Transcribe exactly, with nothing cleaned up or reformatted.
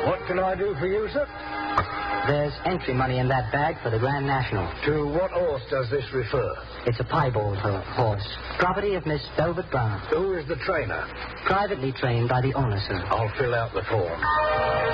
What can I do for you, sir? There's entry money in that bag for the Grand National. To what horse does this refer? It's a piebald ho- horse. Property of Miss Velvet Brown. Who is the trainer? Privately trained by the owner, sir. I'll fill out the form.